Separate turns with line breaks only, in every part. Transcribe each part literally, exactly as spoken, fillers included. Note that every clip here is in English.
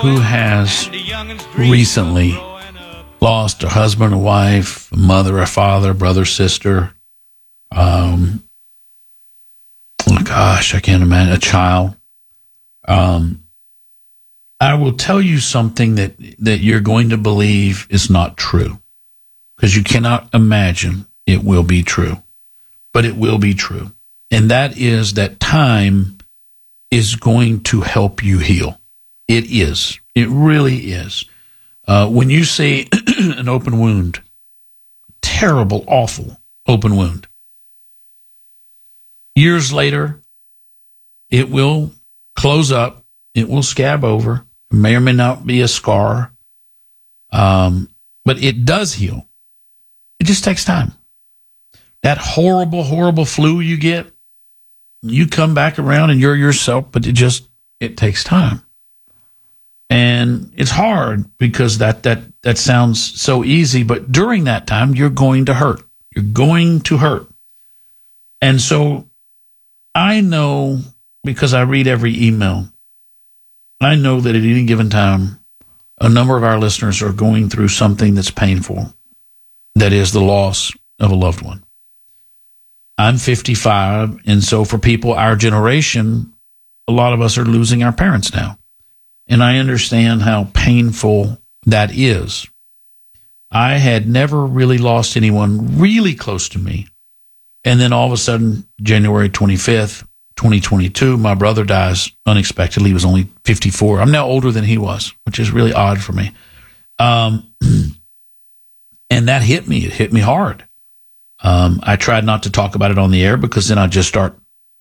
who has recently lost a husband, a wife, a mother, a father, brother, sister, um, oh gosh, I can't imagine, a child. Um, I will tell you something that, that you're going to believe is not true, because you cannot imagine it will be true, but it will be true. And that is that time is going to help you heal. It is. It really is. Uh, when you see an open wound, terrible, awful open wound, years later, it will close up. It will scab over. It may or may not be a scar, um, but it does heal. It just takes time. That horrible, horrible flu you get, you come back around and you're yourself, but it just, it takes time. And it's hard because that, that, that sounds so easy, but during that time, you're going to hurt. You're going to hurt. And so I know, because I read every email, I know that at any given time, a number of our listeners are going through something that's painful. That is the loss of a loved one. I'm fifty-five, and so for people our generation, a lot of us are losing our parents now. And I understand how painful that is. I had never really lost anyone really close to me. And then all of a sudden, January twenty-fifth, twenty twenty-two, my brother dies unexpectedly. He was only fifty-four. I'm now older than he was, which is really odd for me. Um, and that hit me. It hit me hard. Um, I tried not to talk about it on the air because then I'd just start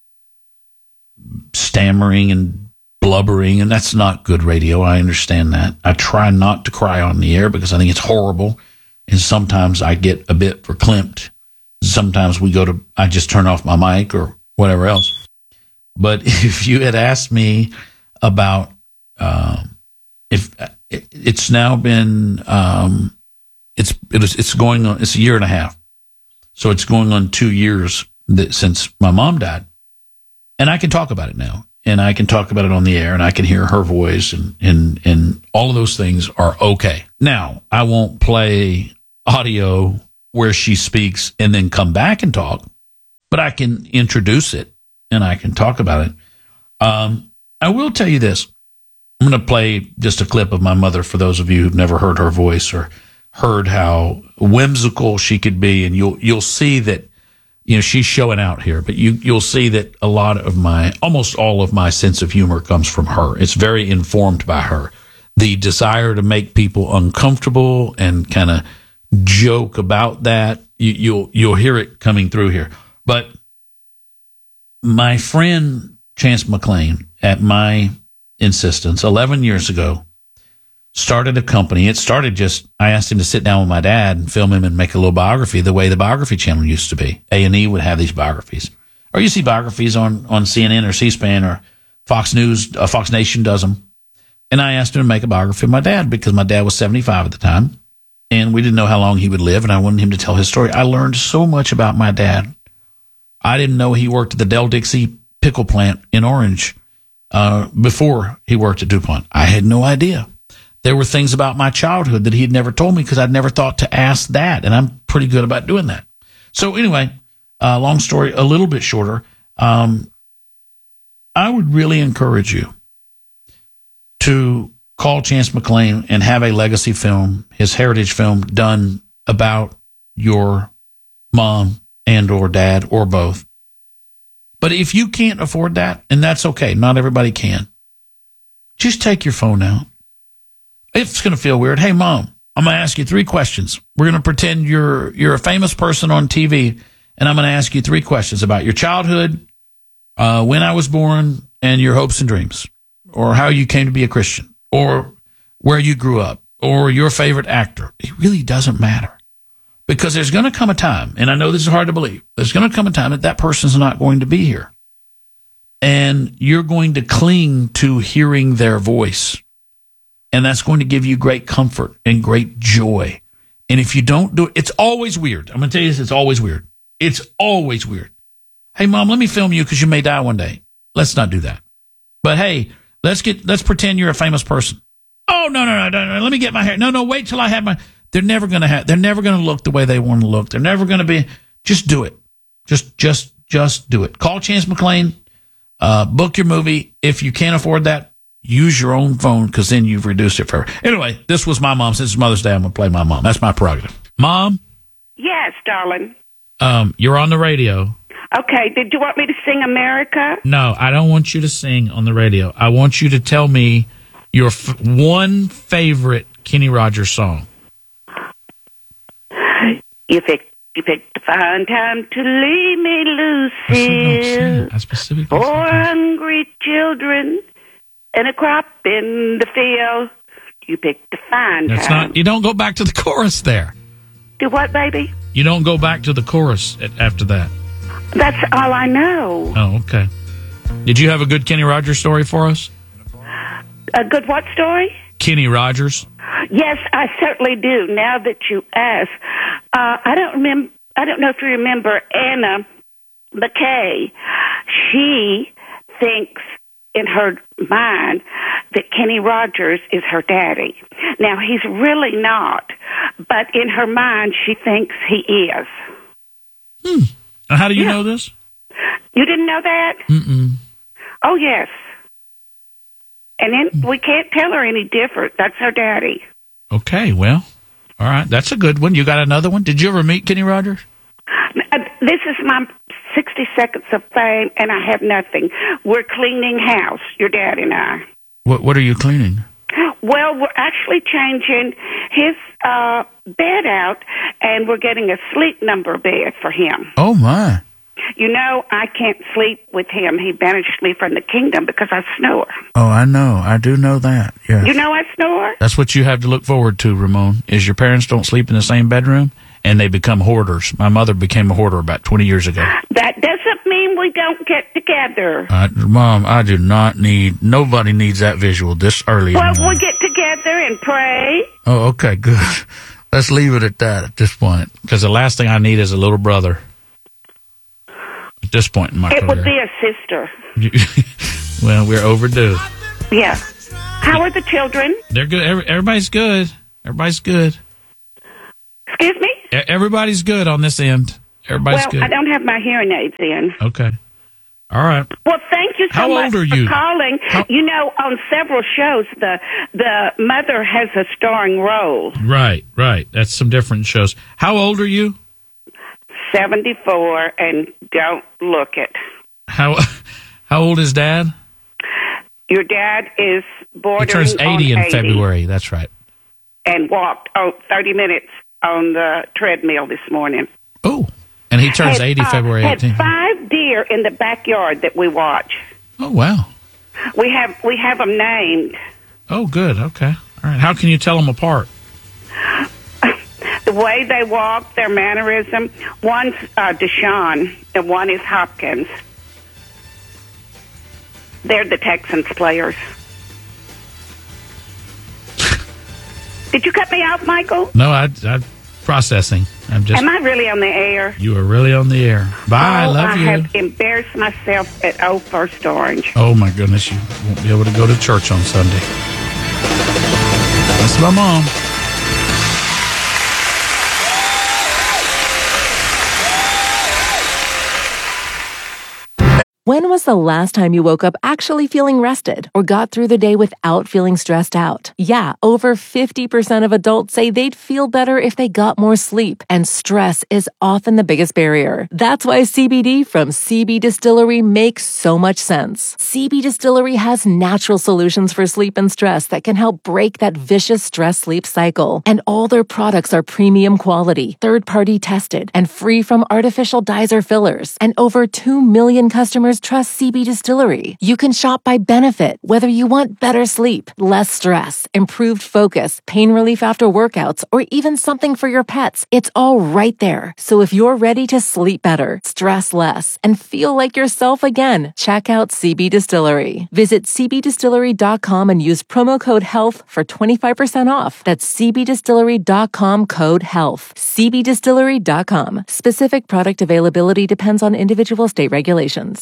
stammering and blubbering, and that's not good radio. I understand that. I try not to cry on the air because I think it's horrible, and sometimes I get a bit verklempt. Sometimes we go to, I just turn off my mic or whatever else. But if you had asked me about, um, if it, it's now been, um, it's it was, it's going on, it's a year and a half. So it's going on two years that, since my mom died. And I can talk about it now. And I can talk about it on the air, and I can hear her voice, and, and, and all of those things are okay. Now, I won't play audio where she speaks and then come back and talk, but I can introduce it and I can talk about it. Um, I will tell you this. I'm going to play just a clip of my mother for those of you who've never heard her voice or heard how whimsical she could be, and you'll you'll see that, you know, she's showing out here, but you you'll see that a lot of my, almost all of my sense of humor comes from her. It's very informed by her. The desire to make people uncomfortable and kind of joke about that, you, you'll you'll hear it coming through here. But my friend Chance McClain, at my insistence, eleven years ago, started a company. It started just, I asked him to sit down with my dad and film him and make a little biography the way the Biography Channel used to be. A and E would have these biographies. Or you see biographies on, on C N N or C-SPAN or Fox News, uh, Fox Nation does them. And I asked him to make a biography of my dad because my dad was seventy-five at the time. And we didn't know how long he would live, and I wanted him to tell his story. I learned so much about my dad. I didn't know he worked at the Del Dixie pickle plant in Orange uh, before he worked at DuPont. I had no idea. There were things about my childhood that he had never told me because I'd never thought to ask that, and I'm pretty good about doing that. So anyway, uh, long story, a little bit shorter. Um, I would really encourage you to call Chance McClain and have a legacy film, his heritage film, done about your mom and or dad or both. But if you can't afford that, and that's okay, not everybody can, just take your phone out. It's going to feel weird. Hey, Mom, I'm going to ask you three questions. We're going to pretend you're you're a famous person on T V, and I'm going to ask you three questions about your childhood, uh, when I was born, and your hopes and dreams, or how you came to be a Christian, or where you grew up, or your favorite actor. It really doesn't matter. Because there's going to come a time, and I know this is hard to believe, there's going to come a time that that person's not going to be here. And you're going to cling to hearing their voice. And that's going to give you great comfort and great joy. And if you don't do it, it's always weird. I'm going to tell you this, it's always weird. It's always weird. Hey, Mom, let me film you because you may die one day. Let's not do that. But hey, let's get let's pretend you're a famous person. Oh, no, no, no, no, no. Let me get my hair. No, no, wait till I have my. They're never going to have. They're never going to look the way they want to look. They're never going to be. Just do it. Just, just, just do it. Call Chance McClain. Uh, book your movie. If you can't afford that, use your own phone because then you've reduced it forever. Anyway, this was my mom. Since it's Mother's Day, I'm going to play my mom. That's my prerogative. Mom?
Yes, darling.
Um, you're on the radio.
Okay, did you want me to sing America?
No, I don't want you to sing on the radio. I want you to tell me your f- one favorite Kenny Rogers song.
You picked, you picked a fine time to leave me, Lucille.
I specifically
Four hungry children and a crop in the field. You picked a fine
That's
time.
not. You don't go back to the chorus there.
Do what, baby?
You don't go back to the chorus after that.
That's all I know.
Oh, okay. Did you have a good Kenny Rogers story for us?
A good what story?
Kenny Rogers.
Yes, I certainly do. Now that you ask, uh, I don't remember. I don't know if you remember Anna McKay. She thinks in her mind that Kenny Rogers is her daddy. Now he's really not, but in her mind she thinks he is.
Hmm. How do you
yeah.
know this?
You didn't know that?
Mm-mm.
Oh yes. And then we can't tell her any different. That's her daddy.
Okay, well, all right. That's a good one. You got another one? Did you ever meet Kenny Rogers?
Uh, this is my sixty seconds of fame, and I have nothing. We're cleaning house, your dad and I.
What What are you cleaning?
Well, we're actually changing his uh, bed out, and we're getting a sleep number bed for him.
Oh, my.
You know, I can't sleep with him. He banished me from the kingdom because I snore.
Oh, I know. I do know that. Yeah.
You know I snore?
That's what you have to look forward to, Ramon, is your parents don't sleep in the same bedroom, and they become hoarders. My mother became a hoarder about twenty years ago.
That doesn't mean we don't get together.
Uh, Mom, I do not need, nobody needs that visual this early.
Well, we'll get together and pray.
Oh, okay, good. Let's leave it at that at this point, because the last thing I need is a little brother. At this point in my
it
career.
It would be a sister.
Well, we're overdue.
Yeah. How are the children?
They're good. Every, everybody's good. Everybody's good.
Excuse me?
E- everybody's good on this end. Everybody's
well,
good.
I don't have my hearing aids in.
Okay. All right.
Well, thank you so
How
much
old are
for
you?
calling.
How-
you know, on several shows, the the mother has a starring role.
Right, right. That's some different shows. How old are you?
seventy-four, and don't look it.
How how old is Dad?
Your dad is bordering
He turns eighty
on
in
eighty
February. That's right.
And walked oh, thirty minutes on the treadmill this morning.
Oh, and he turns
had,
eighty
uh,
February eighteenth.
Had five deer in the backyard that we watch.
Oh, wow.
We have we have them named.
Oh, good. Okay. All right. How can you tell them apart?
The way they walk, their mannerism. One's uh, Deshaun, and one is Hopkins. They're the Texans players. Did you cut me off, Michael?
No, I, I'm processing. I'm just.
Am I really on the air?
You are really on the air. Bye.
Oh,
Love
I
you.
have embarrassed myself at Old First Orange.
Oh, my goodness. You won't be able to go to church on Sunday. That's my mom.
When was the last time you woke up actually feeling rested or got through the day without feeling stressed out? Yeah, over fifty percent of adults say they'd feel better if they got more sleep, and stress is often the biggest barrier. That's why C B D from C B Distillery makes so much sense. C B Distillery has natural solutions for sleep and stress that can help break that vicious stress-sleep cycle. And all their products are premium quality, third-party tested, and free from artificial dyes or fillers. And over two million customers trust C B Distillery. You can shop by benefit, whether you want better sleep, less stress, improved focus, pain relief after workouts, or even something for your pets. It's all right there. So if you're ready to sleep better, stress less, and feel like yourself again, check out C B Distillery. Visit c b distillery dot com and use promo code HEALTH for twenty-five percent off. That's c b distillery dot com code HEALTH. c b distillery dot com. Specific product availability depends on individual state regulations.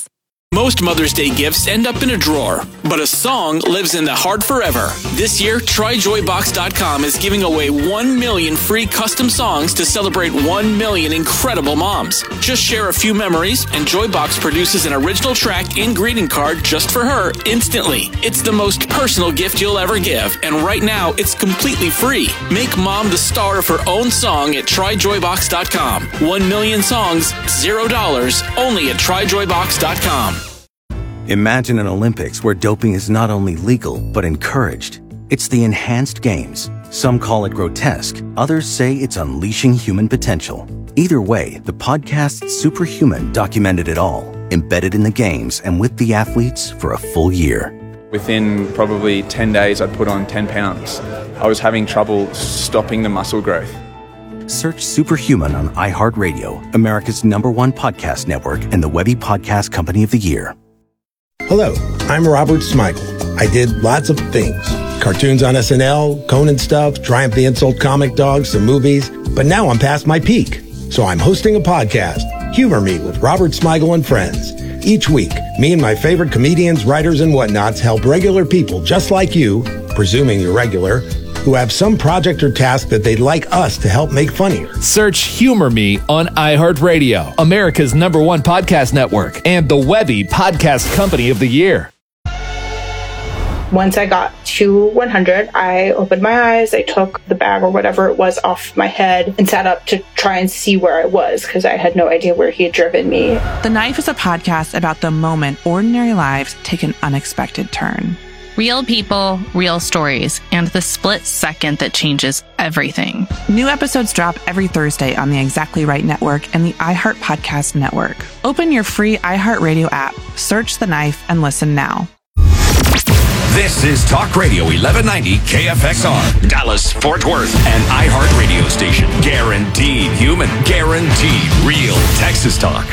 Most Mother's Day gifts end up in a drawer, but a song lives in the heart forever. This year, try joy box dot com is giving away one million free custom songs to celebrate one million incredible moms. Just share a few memories, and Joybox produces an original track and greeting card just for her instantly. It's the most personal gift you'll ever give, and right now, it's completely free. Make mom the star of her own song at try joy box dot com. One million songs, zero dollars, only at try joy box dot com.
Imagine an Olympics where doping is not only legal, but encouraged. It's the enhanced games. Some call it grotesque. Others say it's unleashing human potential. Either way, the podcast Superhuman documented it all, embedded in the games and with the athletes for a full year.
Within probably ten days, I'd put on ten pounds. I was having trouble stopping the muscle growth.
Search Superhuman on iHeartRadio, America's number one podcast network and the Webby Podcast Company of the Year.
Hello, I'm Robert Smigel. I did lots of things. Cartoons on S N L, Conan stuff, Triumph the Insult Comic Dogs, some movies. But now I'm past my peak. So I'm hosting a podcast, Humor Me with Robert Smigel and Friends. Each week, me and my favorite comedians, writers, and whatnots help regular people just like you, presuming you're regular, who have some project or task that they'd like us to help make funnier.
Search Humor Me on iHeartRadio, America's number one podcast network, and the Webby Podcast Company of the Year.
Once I got to one hundred, I opened my eyes, I took the bag or whatever it was off my head and sat up to try and see where I was because I had no idea where he had driven me.
The Knife is a podcast about the moment ordinary lives take an unexpected turn.
Real people, real stories, and the split second that changes everything.
New episodes drop every Thursday on the Exactly Right Network and the iHeart Podcast Network. Open your free iHeartRadio app, search The Knife, and listen now.
This is Talk Radio eleven ninety K F X R, Dallas, Fort Worth, an iHeart radio station. Guaranteed human, guaranteed real Texas talk.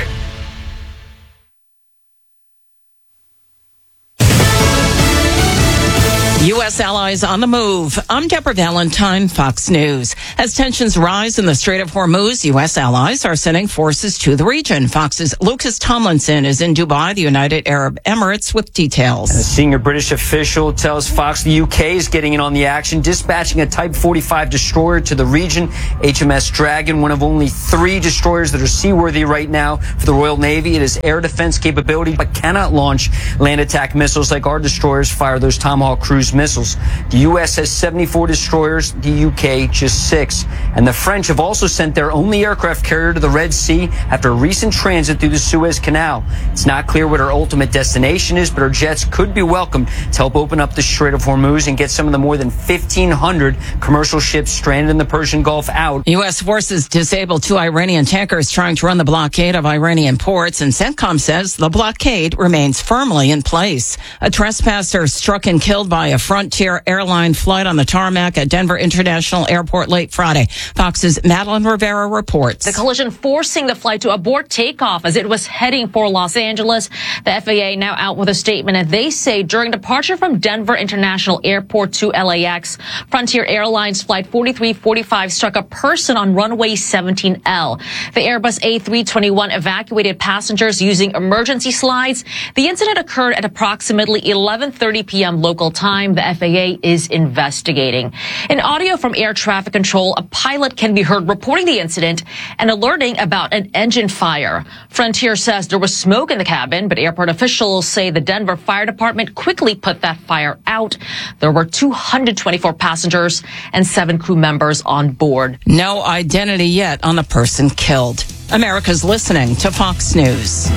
U S allies on the move. I'm Deborah Valentine, Fox News. As tensions rise in the Strait of Hormuz, U S allies are sending forces to the region. Fox's Lucas Tomlinson is in Dubai, the United Arab Emirates, with details.
A senior British official tells Fox the U K is getting in on the action, dispatching a Type forty-five destroyer to the region. H M S Dragon, one of only three destroyers that are seaworthy right now for the Royal Navy. It has air defense capability, but cannot launch land attack missiles like our destroyers fire those Tomahawk cruise missiles. The U S has seventy-four destroyers, the U K just six. And the French have also sent their only aircraft carrier to the Red Sea after a recent transit through the Suez Canal. It's not clear what our ultimate destination is, but our jets could be welcomed to help open up the Strait of Hormuz and get some of the more than fifteen hundred commercial ships stranded in the Persian Gulf out.
U S forces disabled two Iranian tankers trying to run the blockade of Iranian ports, and CENTCOM says the blockade remains firmly in place. A trespasser struck and killed by a Frontier airline flight on the tarmac at Denver International Airport late Friday. Fox's Madeline Rivera reports.
The collision forcing the flight to abort takeoff as it was heading for Los Angeles. The F A A now out with a statement, and they say during departure from Denver International Airport to L A X, Frontier Airlines Flight forty-three forty-five struck a person on runway seventeen L. The Airbus A three twenty-one evacuated passengers using emergency slides. The incident occurred at approximately eleven thirty p.m. local time. The F A A is investigating. In audio from air traffic control, a pilot can be heard reporting the incident and alerting about an engine fire. Frontier says there was smoke in the cabin, but airport officials say the Denver Fire Department quickly put that fire out. There were two hundred twenty-four passengers and seven crew members on board.
No identity yet on the person killed. America's listening to Fox News.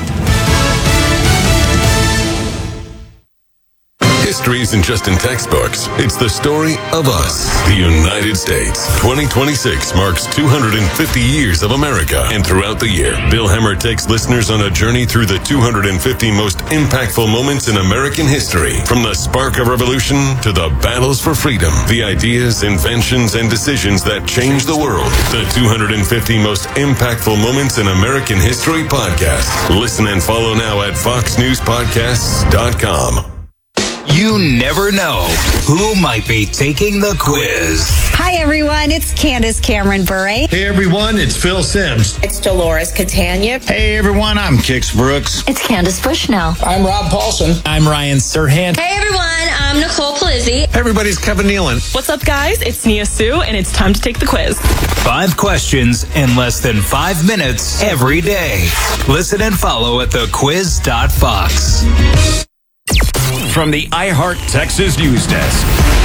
History isn't just in textbooks. It's the story of us, the United States. twenty twenty-six marks two hundred fifty years of America. And throughout the year, Bill Hemmer takes listeners on a journey through the two hundred fifty most impactful moments in American history. From the spark of revolution to the battles for freedom, the ideas, inventions, and decisions that changed the world. The two hundred fifty most impactful moments in American history podcast. Listen and follow now at fox news podcasts dot com.
You never know who might be taking the quiz.
Hi, everyone. It's Candace Cameron Bure.
Hey, everyone. It's Phil Sims.
It's Dolores Catania.
Hey, everyone. I'm Kix Brooks.
It's Candace Bushnell.
I'm Rob Paulson.
I'm Ryan Serhant.
Hey, everyone. I'm Nicole Palizzi.
Hey, everybody's Kevin Nealon.
What's up, guys? It's Nia Sue, and it's time to take the quiz.
Five questions in less than five minutes every day. Listen and follow at the quiz dot fox. From the iHeart Texas News Desk.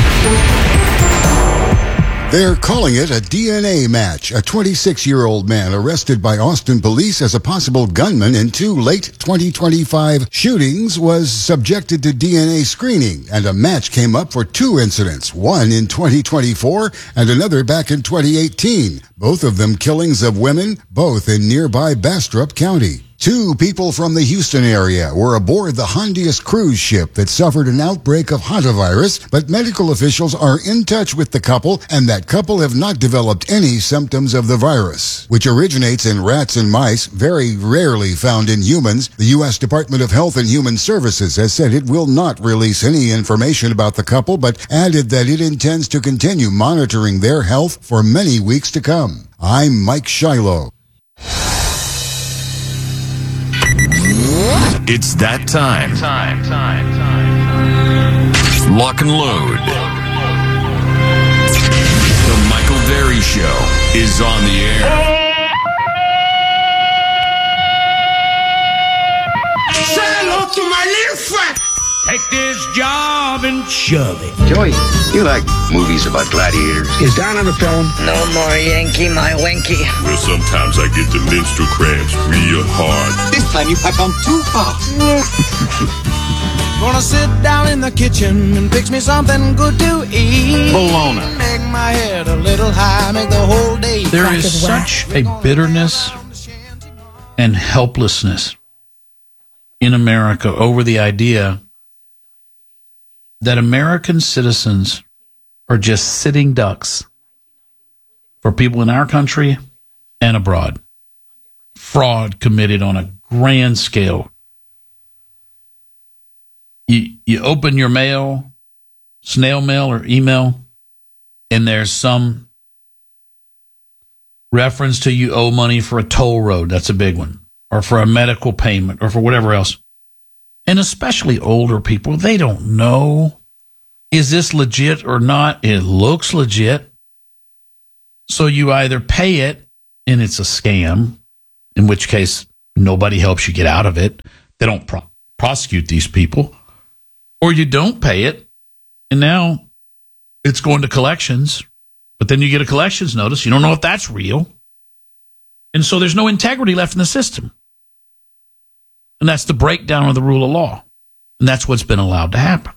They're calling it a D N A match. A twenty-six-year-old man arrested by Austin police as a possible gunman in two late twenty twenty-five shootings was subjected to D N A screening, and a match came up for two incidents, one in twenty twenty-four and another back in twenty eighteen, both of them killings of women, both in nearby Bastrop County. Two people from the Houston area were aboard the Hondias cruise ship that suffered an outbreak of hantavirus, but medical officials are in touch with the couple, and that couple have not developed any symptoms of the virus, which originates in rats and mice, very rarely found in humans. The U S Department of Health and Human Services has said it will not release any information about the couple, but added that it intends to continue monitoring their health for many weeks to come. I'm Mike Shiloh.
It's that time. Time, time, time. Lock and load. The Michael Berry Show is on the air.
Say hello to my little friend. Take this job and shove it.
Joey, you like movies about gladiators?
Is Don on the phone?
No more Yankee, my wanky.
Well, sometimes I get the menstrual cramps real hard.
This time you have gone too far.
Gonna sit down in the kitchen and fix me something good to eat.
Bologna.
Make my head a little high, make the whole day.
There is such a bitterness and helplessness in America over the idea that American citizens are just sitting ducks for people in our country and abroad. Fraud committed on a grand scale. You, you open your mail, snail mail or email, and there's some reference to you owe money for a toll road. That's a big one. Or for a medical payment or for whatever else. And especially older people, they don't know, is this legit or not? It looks legit. So you either pay it and it's a scam, in which case nobody helps you get out of it. They don't pro- prosecute these people. Or you don't pay it, and now it's going to collections, but then you get a collections notice. You don't know if that's real. And so there's no integrity left in the system. And that's the breakdown of the rule of law. And that's what's been allowed to happen.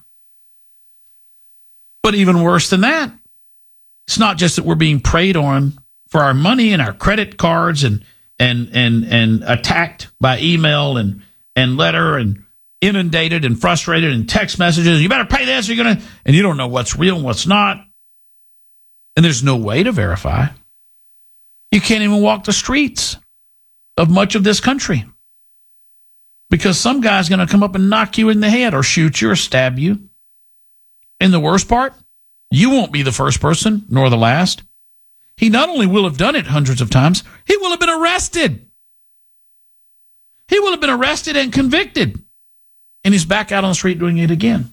But even worse than that, it's not just that we're being preyed on for our money and our credit cards and and and and attacked by email and, and letter and inundated and frustrated and text messages. You better pay this or you're going to, and you don't know what's real and what's not. And there's no way to verify. You can't even walk the streets of much of this country. Because some guy's going to come up and knock you in the head or shoot you or stab you. And the worst part, you won't be the first person, nor the last. He not only will have done it hundreds of times, he will have been arrested. He will have been arrested and convicted. And he's back out on the street doing it again.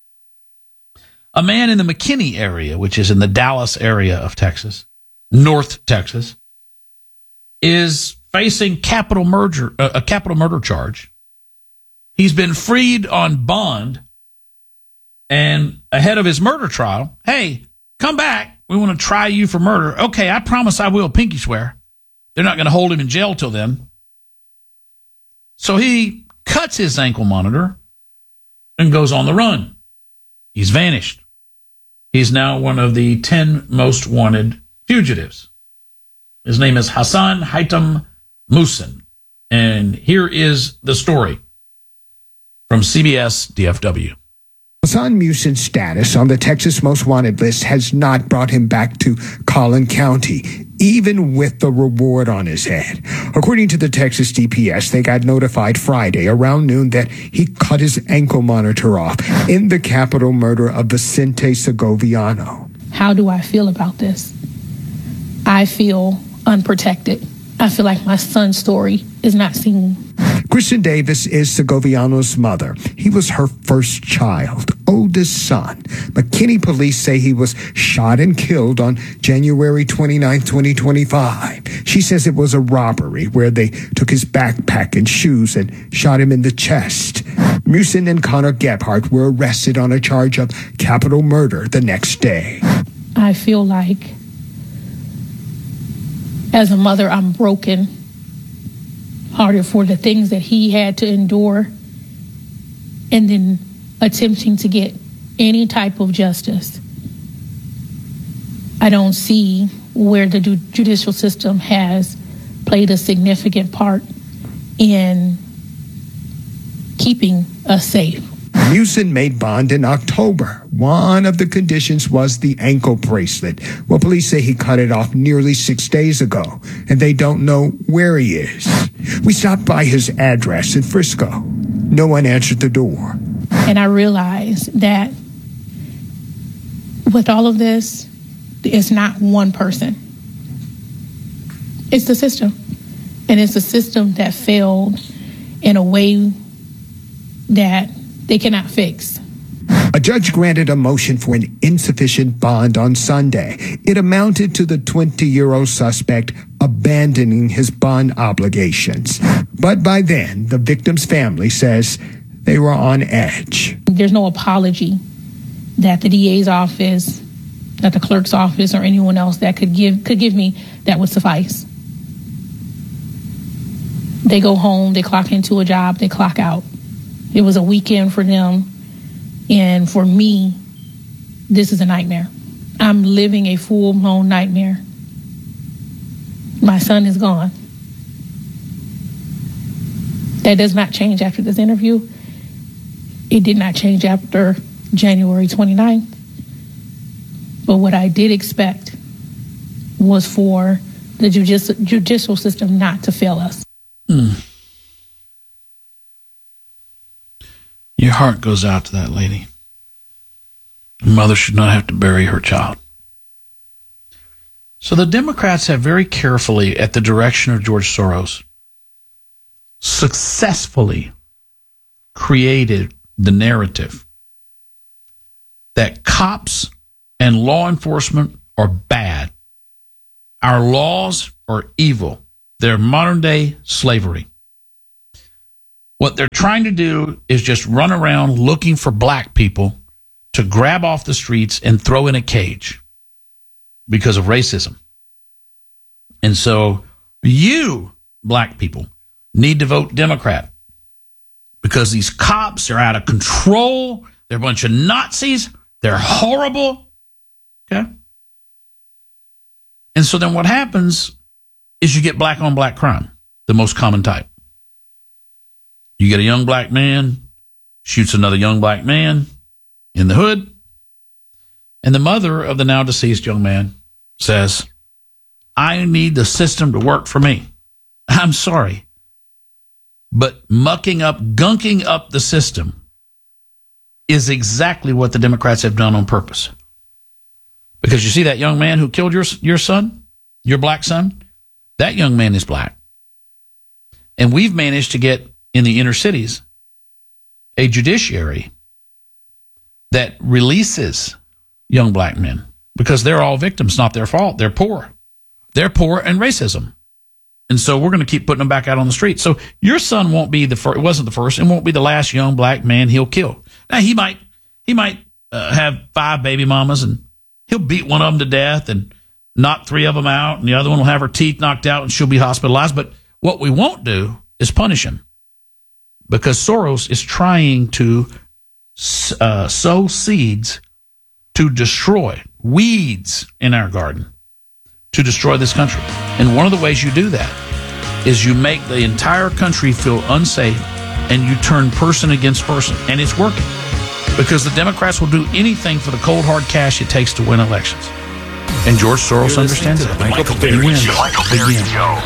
A man in the McKinney area, which is in the Dallas area of Texas, North Texas, is facing capital murder, uh, a capital murder charge. He's been freed on bond, and ahead of his murder trial, hey, come back. We want to try you for murder. Okay, I promise I will, pinky swear. They're not going to hold him in jail till then. So he cuts his ankle monitor and goes on the run. He's vanished. He's now one of the ten most wanted fugitives. His name is Hassan Haitam Musin. And here is the story from C B S D F W.
Hassan Muhsin's status on the Texas Most Wanted list has not brought him back to Collin County, even with the reward on his head. According to the Texas D P S, they got notified Friday around noon that he cut his ankle monitor off in the capital murder of Vicente Segoviano.
How do I feel about this? I feel unprotected. I feel like my son's story is not seen.
Kristen Davis is Segoviano's mother. He was her first child, oldest son. McKinney police say he was shot and killed on January twenty-ninth, twenty twenty-five. She says it was a robbery where they took his backpack and shoes and shot him in the chest. Muhsin and Connor Gebhardt were arrested on a charge of capital murder the next day.
I feel like, as a mother, I'm broken hearted for the things that he had to endure, and then attempting to get any type of justice. I don't see where the ju- judicial system has played a significant part in keeping us safe.
Muhsin made bond in October. One of the conditions was the ankle bracelet. Well, police say he cut it off nearly six days ago, and they don't know where he is. We stopped by his address in Frisco. No one answered the door.
And I realized that with all of this, it's not one person. It's the system. And it's a system that failed in a way that they cannot fix.
A judge granted a motion for an insufficient bond on Sunday. It amounted to the twenty-year-old suspect abandoning his bond obligations. But by then, the victim's family says they were on edge.
There's no apology that the D A's office, that the clerk's office, or anyone else that could give could give me that would suffice. They go home, they clock into a job, they clock out. It was a weekend for them. And for me, this is a nightmare. I'm living a full-blown nightmare. My son is gone. That does not change after this interview. It did not change after January twenty-ninth. But what I did expect was for the judici- judicial system not to fail us.
Mm. Your heart goes out to that lady. A mother should not have to bury her child. So the Democrats have very carefully, at the direction of George Soros, successfully created the narrative that cops and law enforcement are bad. Our laws are evil. They're modern-day slavery. What they're trying to do is just run around looking for black people to grab off the streets and throw in a cage because of racism. And so you, black people, need to vote Democrat because these cops are out of control. They're a bunch of Nazis. They're horrible. Okay? And so then what happens is you get black on black crime, the most common type. You get a young black man, shoots another young black man in the hood, and the mother of the now deceased young man says, I need the system to work for me. I'm sorry, but mucking up, gunking up the system is exactly what the Democrats have done on purpose. Because you see that young man who killed your, your son, your black son, that young man is black. And we've managed to get in the inner cities a judiciary that releases young black men because they're all victims, not their fault. They're poor. They're poor and racism. And so we're going to keep putting them back out on the street. So your son won't be the first, it wasn't the first, and won't be the last young black man he'll kill. Now, he might, he might uh, have five baby mamas, and he'll beat one of them to death and knock three of them out, and the other one will have her teeth knocked out, and she'll be hospitalized. But what we won't do is punish him, because Soros is trying to uh, sow seeds to destroy weeds in our garden, to destroy this country. And one of the ways you do that is you make the entire country feel unsafe, and you turn person against person, and it's working. because the Democrats will do anything for the cold, hard cash it takes to win elections. And George Soros understands that.
Michael Berry Show. Michael Berry Show.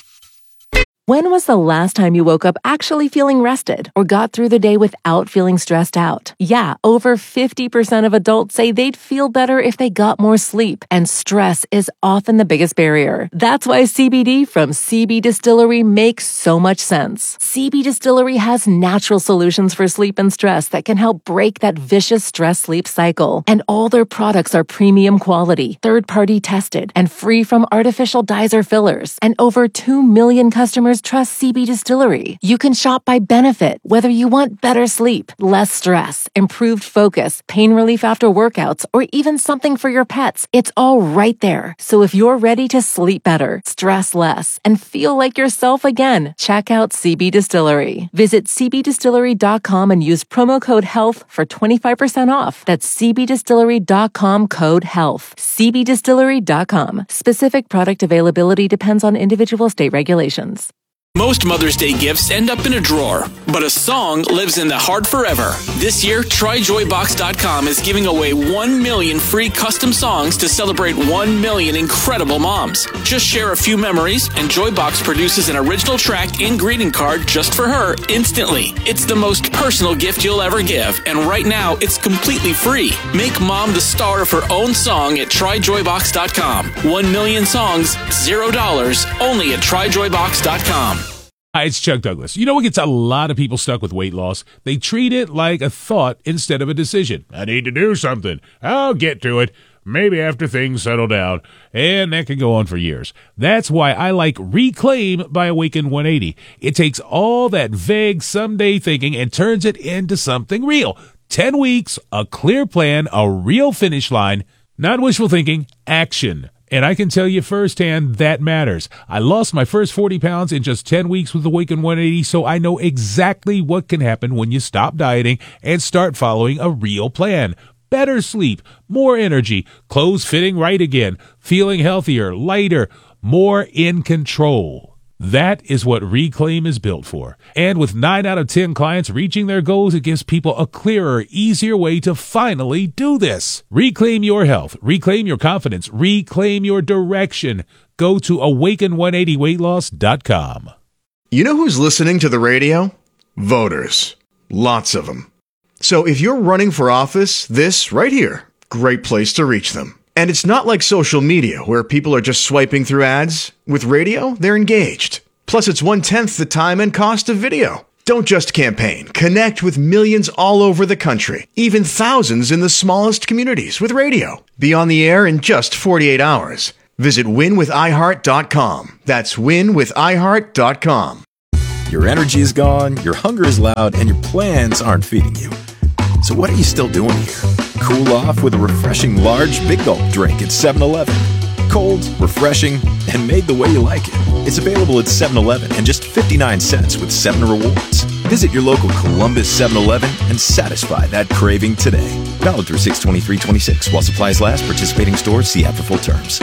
When was the last time you woke up actually feeling rested or got through the day without feeling stressed out? Yeah, over fifty percent of adults say they'd feel better if they got more sleep, and stress is often the biggest barrier. That's why C B D from C B Distillery makes so much sense. C B Distillery has natural solutions for sleep and stress that can help break that vicious stress-sleep cycle. And all their products are premium quality, third-party tested, and free from artificial dyes or fillers. And over two million customers trust C B Distillery. You can shop by benefit, whether you want better sleep, less stress, improved focus, pain relief after workouts, or even something for your pets. It's all right there. So if you're ready to sleep better, stress less, and feel like yourself again, check out C B Distillery. Visit c b distillery dot com and use promo code HEALTH for twenty-five percent off. That's c b distillery dot com code HEALTH. c b distillery dot com. Specific product availability depends on individual state regulations.
Most Mother's Day gifts end up in a drawer, but a song lives in the heart forever. This year, try joy box dot com is giving away one million free custom songs to celebrate one million incredible moms. Just share a few memories, and Joybox produces an original track and greeting card just for her instantly. It's the most personal gift you'll ever give, and right now, it's completely free. Make mom the star of her own song at try joy box dot com. One million songs, zero dollars, only at try joy box dot com.
Hi, it's Chuck Douglas. You know what gets a lot of people stuck with weight loss? They treat it like a thought instead of a decision. I need to do something. I'll get to it. Maybe after things settle down. And that can go on for years. That's why I like Reclaim by Awaken one eighty. It takes all that vague someday thinking and turns it into something real. Ten weeks, a clear plan, a real finish line. Not wishful thinking, action. And I can tell you firsthand, that matters. I lost my first forty pounds in just ten weeks with Awaken one eighty, so I know exactly what can happen when you stop dieting and start following a real plan. Better sleep, more energy, clothes fitting right again, feeling healthier, lighter, more in control. That is what Reclaim is built for. And with nine out of ten clients reaching their goals, it gives people a clearer, easier way to finally do this. Reclaim your health. Reclaim your confidence. Reclaim your direction. Go to awaken one eighty weight loss dot com.
You know who's listening to the radio? Voters. Lots of them. So if you're running for office, this right here, great place to reach them. And it's not like social media where people are just swiping through ads. With radio, they're engaged. Plus, it's one-tenth the time and cost of video. Don't just campaign. Connect with millions all over the country, even thousands in the smallest communities with radio. Be on the air in just forty-eight hours. Visit win with i heart dot com. That's win with i heart dot com.
Your energy is gone, your hunger is loud, and your plans aren't feeding you. So what are you still doing here? Cool off with a refreshing large Big Gulp drink at seven eleven. Cold, refreshing, and made the way you like it. It's available at seven eleven and just fifty-nine cents with seven rewards. Visit your local Columbus seven eleven and satisfy that craving today. Valid through six twenty-three twenty-six. While supplies last, participating stores, see app for full terms.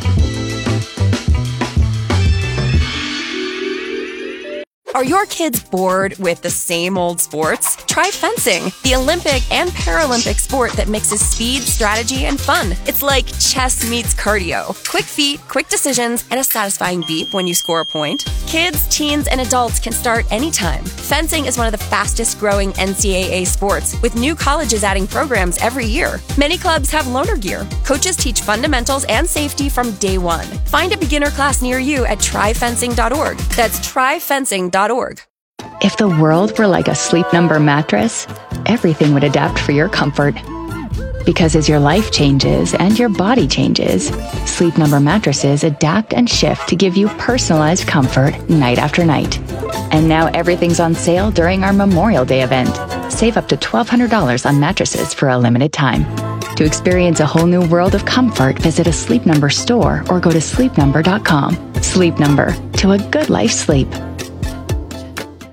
Are your kids bored with the same old sports? Try fencing, the Olympic and Paralympic sport that mixes speed, strategy, and fun. It's like chess meets cardio. Quick feet, quick decisions, and a satisfying beep when you score a point. Kids, teens, and adults can start anytime. Fencing is one of the fastest growing N C double A sports, with new colleges adding programs every year. Many clubs have loaner gear. Coaches teach fundamentals and safety from day one. Find a beginner class near you at try fencing dot org. That's try fencing dot org.
If the world were like a Sleep Number mattress, everything would adapt for your comfort. Because as your life changes and your body changes, Sleep Number mattresses adapt and shift to give you personalized comfort night after night. And now everything's on sale during our Memorial Day event. Save up to twelve hundred dollars on mattresses for a limited time. To experience a whole new world of comfort, visit a Sleep Number store or go to sleep number dot com. Sleep Number, to a good life sleep.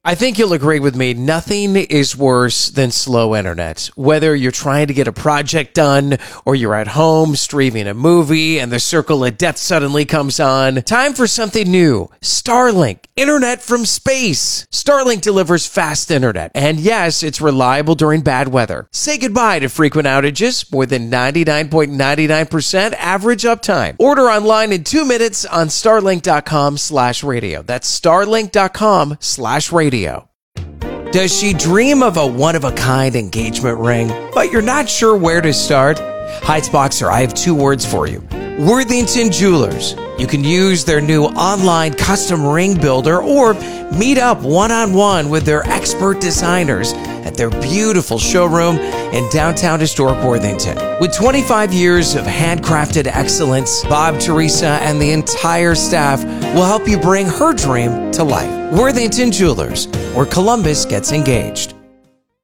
I think you'll agree with me. Nothing is worse than slow internet. Whether you're trying to get a project done or you're at home streaming a movie and the circle of death suddenly comes on. Time for something new. Starlink. Internet from space. Starlink delivers fast internet. And yes, it's reliable during bad weather. Say goodbye to frequent outages. More than ninety-nine point nine nine percent average uptime. Order online in two minutes on starlink.com slash radio. That's starlink.com slash radio. Does she dream of a one-of-a-kind engagement ring, but you're not sure where to start? Heights Boxer, I have two words for you. Worthington Jewelers. You can use their new online custom ring builder or meet up one-on-one with their expert designers at their beautiful showroom in downtown historic Worthington. With twenty-five years of handcrafted excellence, Bob, Teresa, and the entire staff will help you bring her dream to life. Worthington Jewelers, where Columbus gets engaged.